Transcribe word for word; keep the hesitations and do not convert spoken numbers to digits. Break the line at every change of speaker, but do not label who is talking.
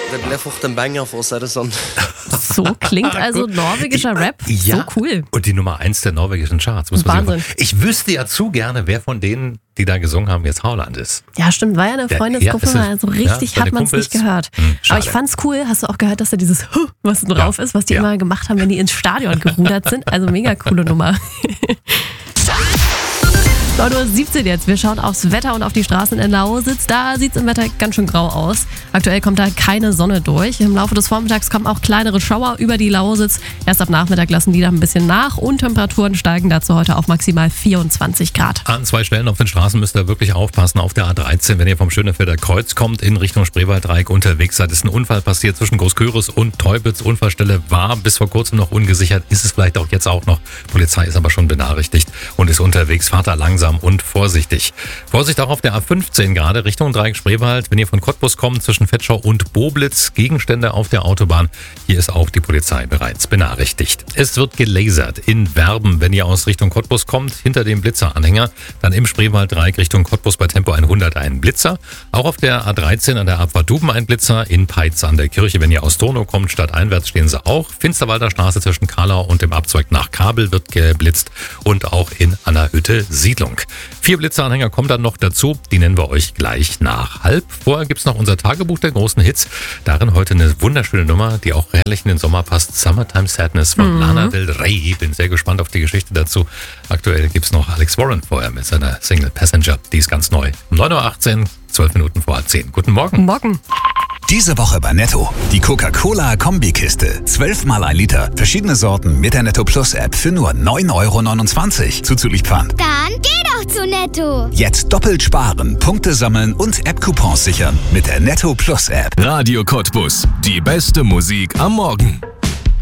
det blir fort en banger, for å si det sånn.
So klingt also norwegischer Rap.
Ja,
so cool.
Und die Nummer eins der norwegischen Charts. Muss man
Wahnsinn.
sich ich wüsste ja zu gerne, wer von denen, die da gesungen haben, jetzt Haaland ist.
Ja, stimmt. War ja eine
Der-
Freundesgruppe,
ja, ist es-
also richtig
ja,
hat man es
Kumpels.
nicht gehört.
Hm, schade.
Aber ich fand's cool. Hast du auch gehört, dass da dieses Huh, was drauf
Ja.
ist, was die
Ja.
immer gemacht haben, wenn die ins Stadion gerudert sind? Also mega coole Nummer. neun Uhr siebzehn jetzt. Wir schauen aufs Wetter und auf die Straßen in Lausitz. Da sieht es im Wetter ganz schön grau aus. Aktuell kommt da keine Sonne durch. Im Laufe des Vormittags kommen auch kleinere Schauer über die Lausitz. Erst ab Nachmittag lassen die dann ein bisschen nach und Temperaturen steigen dazu heute auf maximal vierundzwanzig Grad.
An zwei Stellen auf den Straßen müsst ihr wirklich aufpassen. Auf der A dreizehn, wenn ihr vom Schönefelder Kreuz kommt, in Richtung Spreewalddreieck unterwegs seid, ist ein Unfall passiert zwischen Großküritz und Teubitz. Unfallstelle war bis vor kurzem noch ungesichert, ist es vielleicht auch jetzt auch noch. Polizei ist aber schon benachrichtigt und ist unterwegs. Fahrt da langsam und vorsichtig. Vorsicht auch auf der A fünfzehn gerade Richtung Dreieck Spreewald. Wenn ihr von Cottbus kommt, zwischen Vetschau und Boblitz, Gegenstände auf der Autobahn. Hier ist auch die Polizei bereits benachrichtigt. Es wird gelasert in Werben, wenn ihr aus Richtung Cottbus kommt, hinter dem Blitzeranhänger. Dann im Spreewalddreieck Richtung Cottbus bei Tempo hundert ein Blitzer. Auch auf der A dreizehn an der Abfahrt Duben ein Blitzer. In Peitz an der Kirche, wenn ihr aus Donau kommt, stadteinwärts stehen sie auch. Finsterwalder Straße zwischen Karlau und dem Abzweig nach Kabel wird geblitzt. Und auch in Annerhütte Siedlung. Vier Blitzeranhänger kommen dann noch dazu, die nennen wir euch gleich nach halb. Vorher gibt's noch unser Tagebuch der großen Hits. Darin heute eine wunderschöne Nummer, die auch herrlich in den Sommer passt. Summertime Sadness von mhm. Lana Del Rey. Bin sehr gespannt auf die Geschichte dazu. Aktuell gibt's noch Alex Warren vorher mit seiner Single Passenger. Die ist ganz neu. Um neun Uhr achtzehn, zwölf Minuten vor zehn. Guten Morgen.
Morgen.
Diese Woche bei Netto. Die Coca-Cola-Kombikiste. Zwölfmal ein Liter. Verschiedene Sorten mit der Netto Plus App für nur neun Euro neunundzwanzig. Zuzüglich Pfand.
Dann geh doch zu Netto.
Jetzt doppelt sparen, Punkte sammeln und App-Coupons sichern mit der Netto Plus App.
Radio Cottbus. Die beste Musik am Morgen.